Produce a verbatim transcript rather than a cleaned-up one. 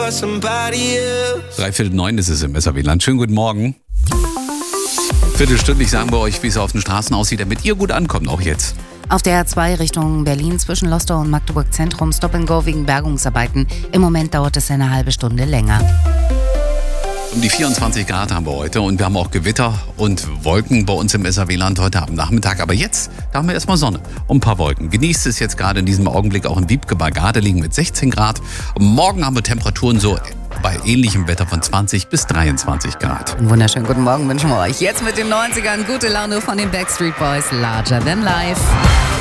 for somebody else. Dreiviertel neun ist es im S R W-Land. Schönen guten Morgen. Viertelstündlich sagen wir euch, wie es auf den Straßen aussieht, damit ihr gut ankommt, auch jetzt. Auf der A zwei Richtung Berlin zwischen Lostorf und Magdeburg Zentrum Stop and Go wegen Bergungsarbeiten. Im Moment dauert es eine halbe Stunde länger. Um die vierundzwanzig Grad haben wir heute und wir haben auch Gewitter und Wolken bei uns im S R W-Land heute am Nachmittag. Aber jetzt, da haben wir erstmal Sonne und ein paar Wolken. Genießt es jetzt gerade in diesem Augenblick auch in Wiebke bei Gardelegen mit sechzehn Grad. Und morgen haben wir Temperaturen so bei ähnlichem Wetter von zwanzig bis dreiundzwanzig Grad. Einen wunderschönen guten Morgen wünschen wir euch. Jetzt mit den neunzigern gute Laune von den Backstreet Boys, Larger Than Life.